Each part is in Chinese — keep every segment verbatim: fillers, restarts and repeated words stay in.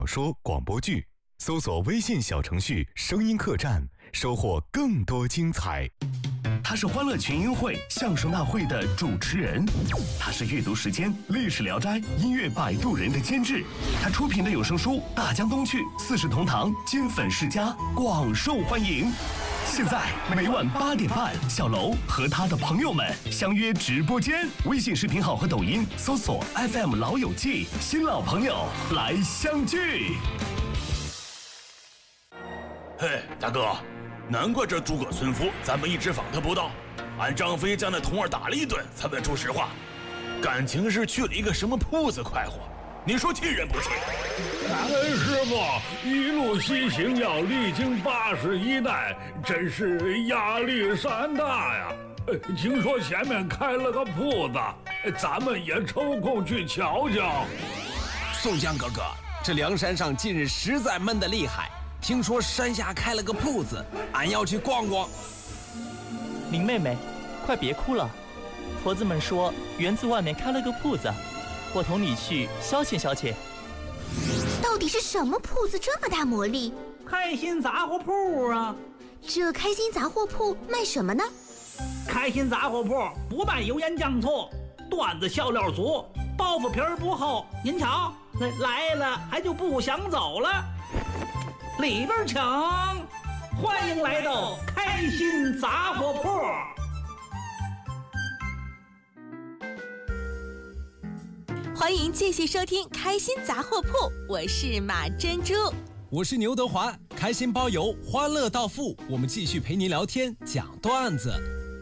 说广播剧，搜索微信小程序声音客栈，收获更多精彩。 他是欢乐群英会相声大会的主持人，他是阅读时间历史聊斋音乐摆渡人的监制，他出品的有声书大江东去四世同堂金粉世家广受欢迎。现在每晚八点半，小楼和他的朋友们相约直播间，微信视频号和抖音搜索 F M 老友记，新老朋友来相聚。 嘿，大哥，难怪这诸葛村夫咱们一直访他不到，俺张飞将那童儿打了一顿才问出实话，感情是去了一个什么铺子快活，你说气人不气？ 感恩师傅，一路西行要历经八十一难，真是压力山大呀。听说前面开了个铺子，咱们也抽空去瞧瞧。 宋江哥哥，这梁山上近日实在闷得厉害，听说山下开了个铺子，俺要去逛逛。 林妹妹，快别哭了，婆子们说园子外面开了个铺子，我同你去消遣消遣。 到底是什么铺子这么大魔力？ 开心杂货铺啊！ 这开心杂货铺卖什么呢？ 开心杂货铺不卖油盐酱醋，段子笑料足，包袱皮儿不厚。您瞧，来了还就不想走了。里边请，欢迎来到开心杂货铺。 欢迎继续收听开心杂货铺，我是马珍珠， 我是牛德华，开心包邮，欢乐到付，我们继续陪您聊天讲段子。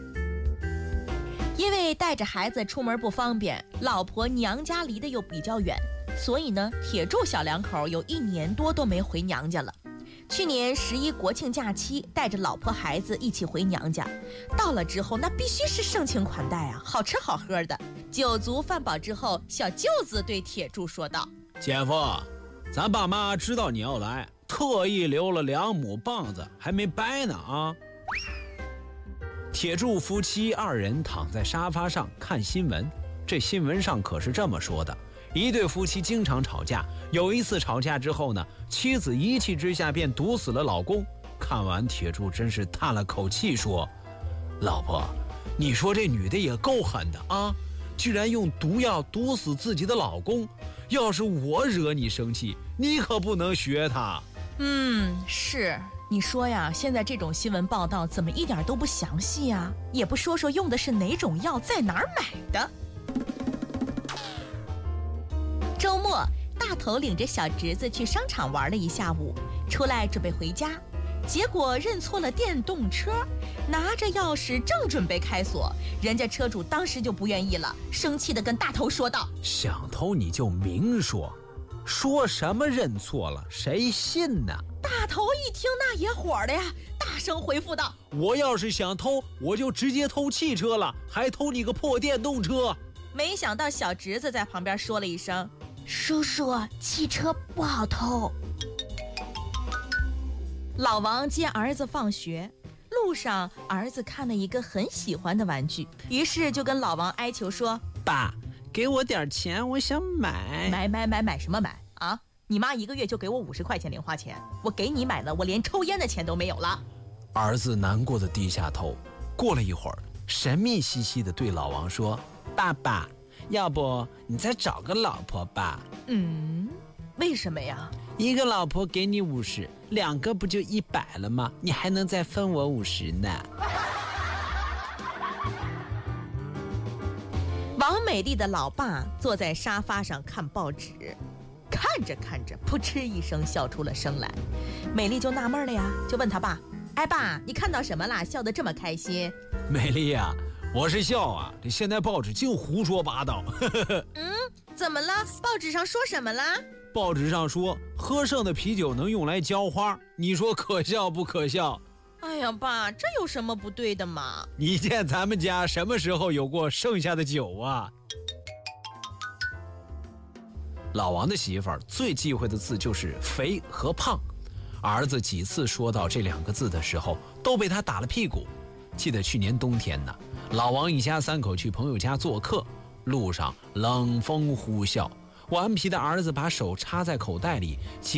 因为带着孩子出门不方便，老婆娘家离得又比较远，所以呢，铁柱小两口有一年多都没回娘家了。去年十一国庆假期，带着老婆孩子一起回娘家，到了之后那必须是盛情款待啊，好吃好喝的。酒足饭饱之后，小舅子对铁柱说道： 姐夫，咱爸妈知道你要来，特意留了两亩棒子，还没掰呢啊。铁柱夫妻二人躺在沙发上看新闻，这新闻上可是这么说的：一对夫妻经常吵架，有一次吵架之后呢，妻子一气之下便毒死了老公。看完，铁柱真是叹了口气说：老婆，你说这女的也够狠的啊，居然用毒药毒死自己的老公，要是我惹你生气，你可不能学她。 嗯，是，你说呀，现在这种新闻报道怎么一点都不详细啊，也不说说用的是哪种药，在哪儿买的。周末，大头领着小侄子去商场玩了一下午，出来准备回家，结果认错了电动车，拿着钥匙正准备开锁，人家车主当时就不愿意了，生气地跟大头说道： 想偷你就明说，说什么认错了，谁信呢？ 大头一听那也火了呀，大声回复道： 我要是想偷，我就直接偷汽车了，还偷你个破电动车。 没想到小侄子在旁边说了一声：叔叔，汽车不好偷。老王接儿子放学，路上儿子看了一个很喜欢的玩具，于是就跟老王哀求说： 爸，给我点钱，我想买。 买买买买什么买啊？你妈一个月就给我五十块钱零花钱，我给你买了，我连抽烟的钱都没有了。 儿子难过的低下头，过了一会儿，神秘兮兮的对老王说：爸爸，要不你再找个老婆吧？ 嗯，为什么呀？ 一个老婆给你五十，两个不就一百了吗？你还能再分我五十呢。 王美丽的老爸坐在沙发上看报纸，看着看着，扑哧一声笑出了声来。美丽就纳闷了呀，就问他爸：哎爸，你看到什么啦？笑得这么开心？ 美丽呀、啊，我是笑啊，这现在报纸净胡说八道。 嗯，怎么了？报纸上说什么啦？ 报纸上说喝剩的啤酒能用来浇花，你说可笑不可笑？ 哎呀爸，这有什么不对的嘛？ 你见咱们家什么时候有过剩下的酒啊？老王的媳妇儿最忌讳的字就是肥和胖，儿子几次说到这两个字的时候都被他打了屁股。记得去年冬天呢，老王一家三口去朋友家做客，路上冷风呼啸，顽皮的儿子把手插在口袋里